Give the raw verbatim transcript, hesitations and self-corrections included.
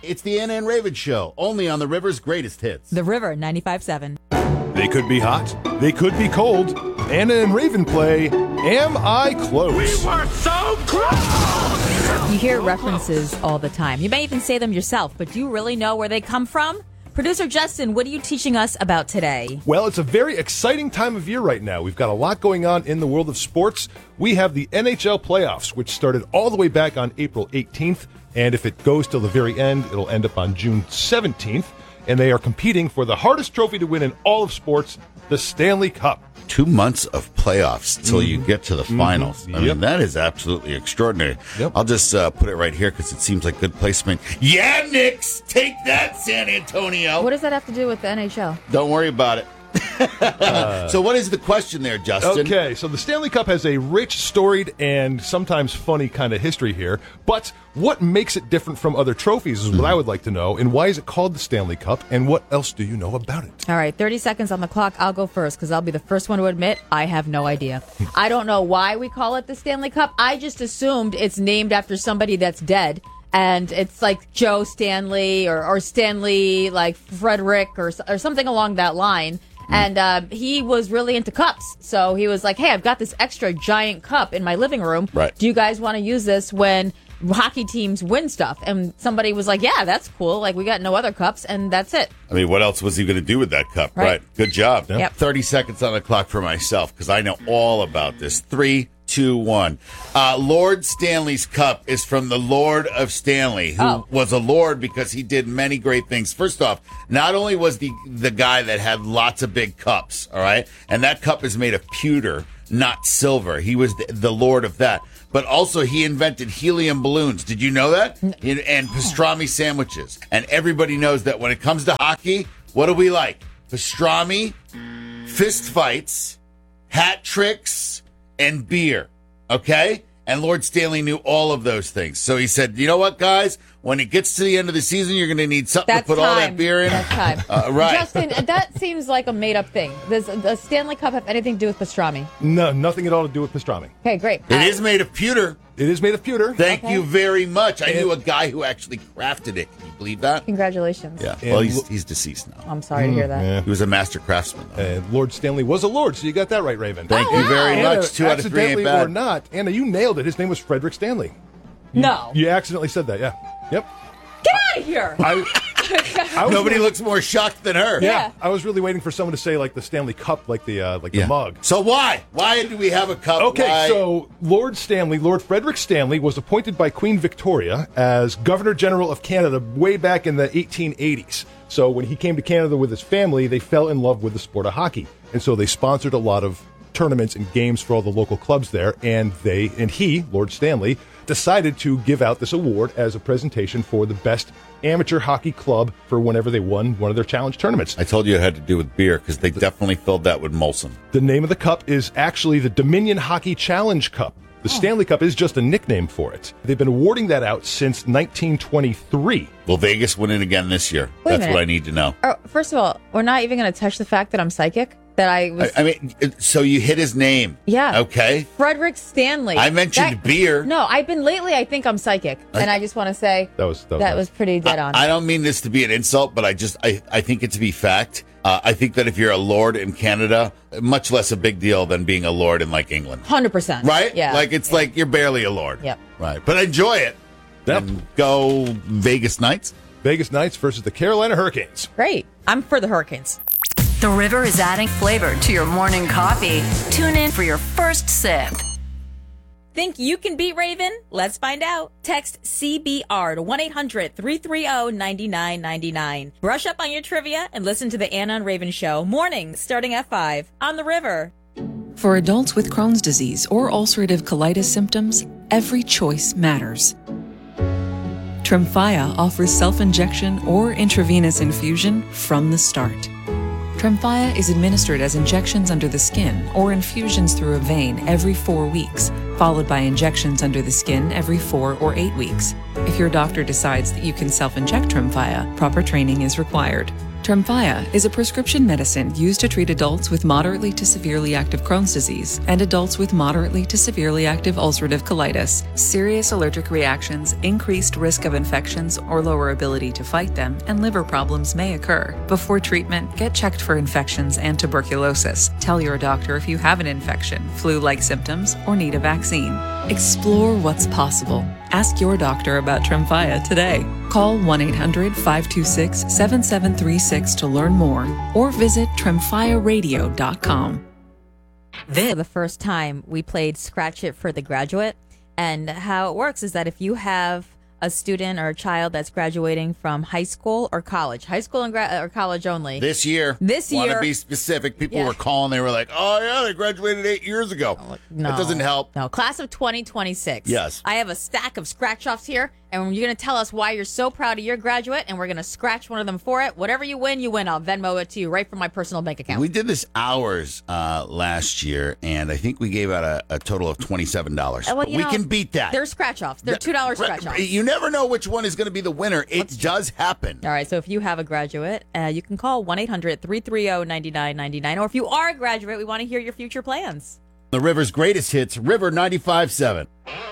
It's the Anna and Raven Show, only on the River's greatest hits. The River, ninety-five point seven. They could be hot. They could be cold. Anna and Raven play Am I Close? We were so close! You hear references all the time. You may even say them yourself, but do you really know where they come from? Producer Justin, what are you teaching us about today? Well, it's a very exciting time of year right now. We've got a lot going on in the world of sports. We have the N H L playoffs, which started all the way back on April eighteenth. And if it goes till the very end, it'll end up on June seventeenth. And they are competing for the hardest trophy to win in all of sports, the Stanley Cup. Two months of playoffs till mm-hmm. you get to the finals. Mm-hmm. I yep. mean, that is absolutely extraordinary. Yep. I'll just uh, put it right here because it seems like good placement. Yeah, Knicks, take that, San Antonio. What does that have to do with the N H L? Don't worry about it. uh, so what is the question there, Justin? Okay, so the Stanley Cup has a rich, storied, and sometimes funny kind of history here. But what makes it different from other trophies is what mm. I would like to know. And why is it called the Stanley Cup? And what else do you know about it? All right, thirty seconds on the clock. I'll go first because I'll be the first one to admit I have no idea. I don't know why we call it the Stanley Cup. I just assumed it's named after somebody that's dead. And it's like Joe Stanley or, or Stanley, like Frederick or, or something along that line. And uh, he was really into cups. So he was like, hey, I've got this extra giant cup in my living room. Right. Do you guys want to use this when hockey teams win stuff? And somebody was like, yeah, that's cool. Like, we got no other cups, and that's it. I mean, what else was he going to do with that cup? Right. right. Good job. Yep. Yep. thirty seconds on the clock for myself because I know all about this. Three, two, one. Uh, Lord Stanley's cup is from the Lord of Stanley, who oh. was a lord because he did many great things. First off, not only was the the guy that had lots of big cups, all right, and that cup is made of pewter, not silver. He was the, the lord of that. But also he invented helium balloons. Did you know that? And pastrami sandwiches. And everybody knows that when it comes to hockey, what do we like? Pastrami, fist fights, hat tricks, and beer, okay? And Lord Stanley knew all of those things. So he said, you know what, guys? When it gets to the end of the season, you're going to need something That's to put time. all that beer in. That's time. Uh, right. Justin, that seems like a made-up thing. Does the Stanley Cup have anything to do with pastrami? No, nothing at all to do with pastrami. Okay, great. It uh, is made of pewter. It is made of pewter. Thank Okay. you very much. I And- knew a guy who actually crafted it. Can you believe that? Congratulations. Yeah. And Well, he's, lo- he's deceased now. I'm sorry to hear that. Yeah. He was a master craftsman, though. And Lord Stanley was a lord, so you got that right, Raven. Thank Oh, you very wow. Anna, much. Two out of three ain't accidentally bad. or not, Anna, you nailed it. His name was Frederick Stanley. No. You accidentally said that, yeah. Yep. Get out of here. I, I was Nobody really- looks more shocked than her. Yeah, Yeah. I was really waiting for someone to say like the Stanley Cup, like the uh, like Yeah. the mug. So why? Why do we have a cup? Okay, Why? so Lord Stanley, Lord Frederick Stanley, was appointed by Queen Victoria as Governor General of Canada way back in the eighteen eighties. So when he came to Canada with his family, they fell in love with the sport of hockey, and so they sponsored a lot of tournaments and games for all the local clubs there. And they and he, Lord Stanley, decided to give out this award as a presentation for the best amateur hockey club for whenever they won one of their challenge tournaments. I told you it had to do with beer because they definitely filled that with Molson. The name of the cup is actually the Dominion Hockey Challenge Cup. The Stanley Cup is just a nickname for it. They've been awarding that out since nineteen twenty-three. Will Vegas win it again this year? Wait a That's what minute. I need to know. Oh, first of all, we're not even going to touch the fact that I'm psychic. That I was. I, I mean, it- so you hit his name. Yeah. Okay. Frederick Stanley. I mentioned That- beer. No, I've been lately. I think I'm psychic, and I just want to say That was- that was that nice. was pretty dead on. I, I don't mean this to be an insult, but I just I, I think it to be fact. Uh, I think that if you're a lord in Canada, much less a big deal than being a lord in like England. Hundred percent. Right? Yeah. Like it's like you're barely a lord. Yep. Right. But enjoy it. Yep. And go Vegas Knights. Vegas Knights versus the Carolina Hurricanes. Great. I'm for the Hurricanes. The River is adding flavor to your morning coffee. Tune in for your first sip. Think you can beat Raven? Let's find out. Text C B R to one eight hundred three three zero nine nine nine nine. Brush up on your trivia and listen to the Anna and Raven Show mornings starting at five on the River. For adults with Crohn's disease or ulcerative colitis symptoms, every choice matters. Tremfya offers self-injection or intravenous infusion from the start. Tremfya is administered as injections under the skin or infusions through a vein every four weeks, followed by injections under the skin every four or eight weeks. If your doctor decides that you can self-inject Tremfya, proper training is required. Tremfya is a prescription medicine used to treat adults with moderately to severely active Crohn's disease and adults with moderately to severely active ulcerative colitis. Serious allergic reactions, increased risk of infections or lower ability to fight them, and liver problems may occur. Before treatment, get checked for infections and tuberculosis. Tell your doctor if you have an infection, flu-like symptoms, or need a vaccine. Explore what's possible. Ask your doctor about Tremfya today. Call one eight hundred five two six seven seven three six to learn more or visit tremfya radio dot com. For the first time, we played Scratch It for the Graduate. And how it works is that if you have a student or a child that's graduating from high school or college, high school and gra- or college only. This year. This Want year. to be specific. People Yeah. were calling. They were like, oh, yeah, they graduated eight years ago. No. That doesn't help. No, class of twenty twenty-six. Yes. I have a stack of scratch-offs here, and you're going to tell us why you're so proud of your graduate, and we're going to scratch one of them for it. Whatever you win, you win. I'll Venmo it to you right from my personal bank account. We did this hours uh, last year, and I think we gave out a, a total of twenty-seven dollars. Uh, well, But you we know, can beat that. They're scratch-offs. They're two dollars Right, scratch-offs. You never know which one is going to be the winner. It does happen. All right, so if you have a graduate, uh, you can call one eight hundred three three zero nine nine nine nine. Or if you are a graduate, we want to hear your future plans. The River's greatest hits, River ninety-five point seven.